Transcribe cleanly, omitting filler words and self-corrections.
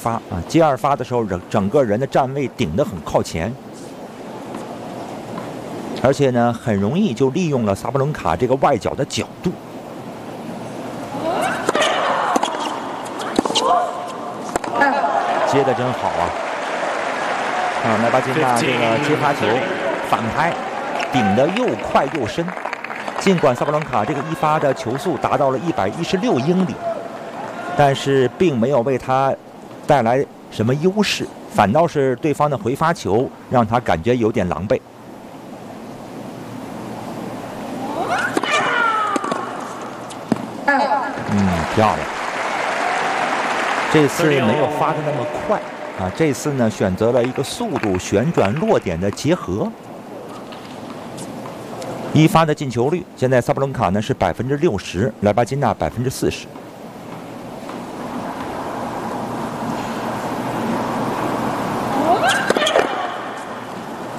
发啊，接二发的时候，整个人的站位顶得很靠前，而且呢，很容易就利用了萨巴伦卡这个外脚的角度。接得真好啊！啊，莱巴金娜这个接发球反拍，顶得又快又深。尽管萨巴伦卡这个一发的球速达到了116英里，但是并没有为他带来什么优势，反倒是对方的回发球让他感觉有点狼狈。漂亮。这次没有发的那么快啊，这次呢选择了一个速度、旋转、落点的结合。一发的进球率，现在萨布伦卡呢是60%，莱巴金娜40%。